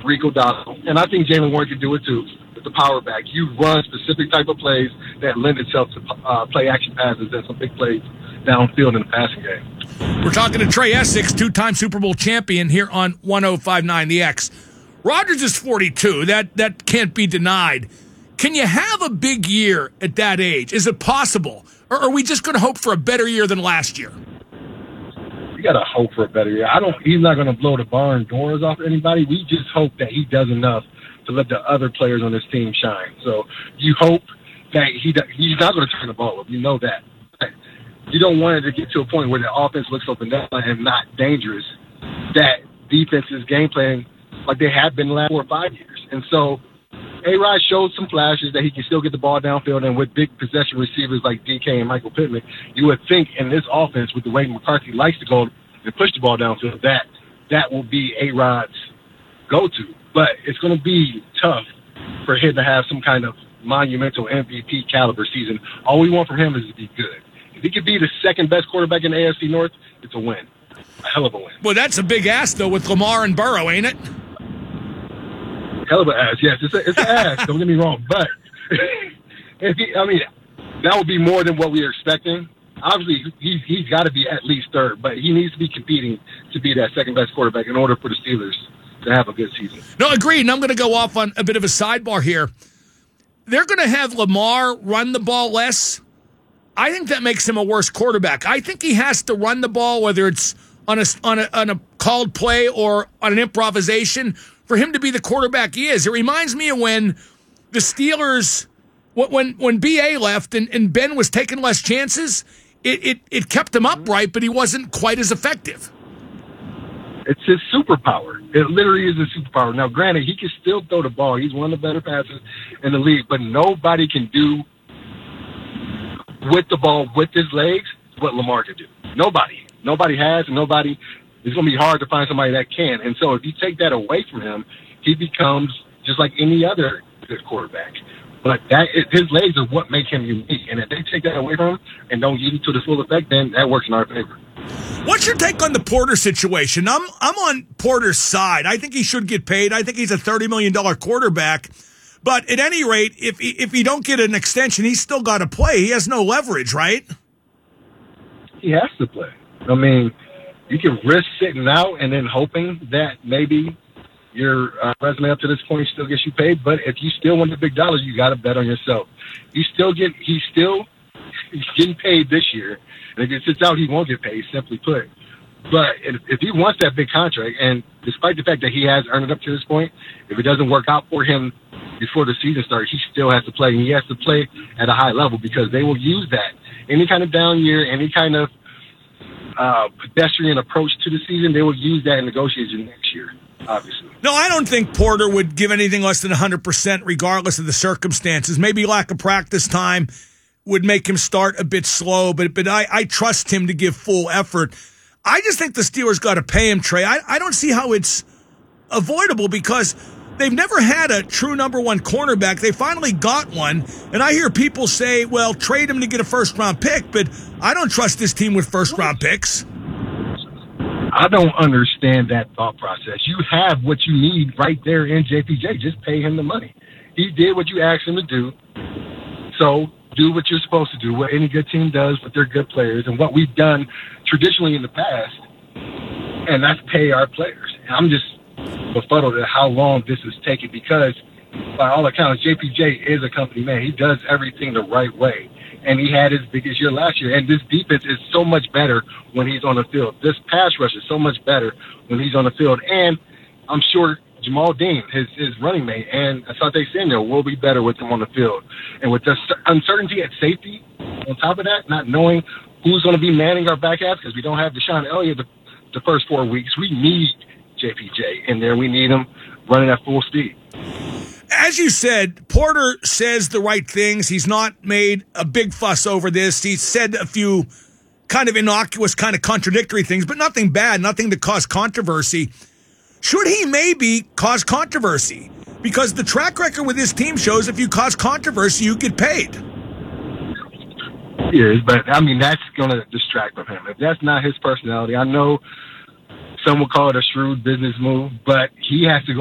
Rico Dowdle, and I think Jalen Warren can do it too. With the power back, you run specific type of plays that lend itself to play action passes and some big plays downfield in the passing game. We're talking to Trey Essex, two-time Super Bowl champion here on 105.9 The X. Rodgers is 42. That can't be denied. Can you have a big year at that age? Is it possible? Or are we just going to hope for a better year than last year? We got to hope for a better year. He's not going to blow the barn doors off anybody. We just hope that he does enough to let the other players on this team shine. So you hope that he's not going to turn the ball over. You know that. You don't want it to get to a point where the offense looks up and down and not dangerous. That defense is game playing like they have been the last 4 or 5 years. And so A-Rod showed some flashes that he can still get the ball downfield, and with big possession receivers like DK and Michael Pittman, you would think in this offense with the way McCarthy likes to go and push the ball downfield, that will be A-Rod's go-to. But it's going to be tough for him to have some kind of monumental MVP caliber season. All we want from him is to be good. If he could be the second-best quarterback in the AFC North, it's a win. A hell of a win. Well, that's a big ask, though, with Lamar and Burrow, ain't it? Hell of an ass, yes. It's an ass, don't get me wrong. But, that would be more than what we are expecting. Obviously, he's got to be at least third, but he needs to be competing to be that second-best quarterback in order for the Steelers to have a good season. No, agreed, and I'm going to go off on a bit of a sidebar here. They're going to have Lamar run the ball less. I think that makes him a worse quarterback. I think he has to run the ball, whether it's on a called play or on an improvisation, for him to be the quarterback he is. It reminds me of when the Steelers, when B.A. left and Ben was taking less chances, it kept him upright, but he wasn't quite as effective. It's his superpower. It literally is his superpower. Now, granted, he can still throw the ball. He's one of the better passers in the league, but nobody can do with the ball, with his legs, what Lamar can do. Nobody has, and it's going to be hard to find somebody that can. And so if you take that away from him, he becomes just like any other good quarterback. But his legs are what make him unique. And if they take that away from him and don't use it to the full effect, then that works in our favor. What's your take on the Porter situation? I'm on Porter's side. I think he should get paid. I think he's a $30 million quarterback. But at any rate, if he don't get an extension, he's still got to play. He has no leverage, right? He has to play. I mean, you can risk sitting out and then hoping that maybe your resume up to this point still gets you paid. But if you still want the big dollars, you got to bet on yourself. He's getting paid this year. And if he sits out, he won't get paid, simply put. But if he wants that big contract, and despite the fact that he has earned it up to this point, if it doesn't work out for him before the season starts, he still has to play. And he has to play at a high level because they will use that. Any kind of down year, any kind of pedestrian approach to the season, they will use that in negotiation next year, obviously. No, I don't think Porter would give anything less than 100% regardless of the circumstances. Maybe lack of practice time would make him start a bit slow, but I trust him to give full effort. I just think the Steelers got to pay him, Trey. I don't see how it's avoidable because they've never had a true number one cornerback. They finally got one, and I hear people say, well, trade him to get a first-round pick, but I don't trust this team with first-round picks. I don't understand that thought process. You have what you need right there in JPJ. Just pay him the money. He did what you asked him to do, so do what you're supposed to do, what any good team does with their good players, and what we've done traditionally in the past, and that's pay our players. And I'm just befuddled at how long this has taken because, by all accounts, JPJ is a company man. He does everything the right way, and he had his biggest year last year. And this defense is so much better when he's on the field. This pass rush is so much better when he's on the field. And I'm sure Jamal Dean, his running mate, and Asante Samuel will be better with him on the field. And with the uncertainty at safety, on top of that, not knowing who's going to be manning our back half because we don't have Deshaun Elliott the first 4 weeks, we need JPJ in there. We need him running at full speed. As you said, Porter says the right things. He's not made a big fuss over this. He's said a few kind of innocuous, kind of contradictory things, but nothing bad, nothing to cause controversy. Should he maybe cause controversy? Because the track record with this team shows if you cause controversy, you get paid. He is, but, I mean, that's going to distract from him. If that's not his personality, I know some will call it a shrewd business move, but he has to go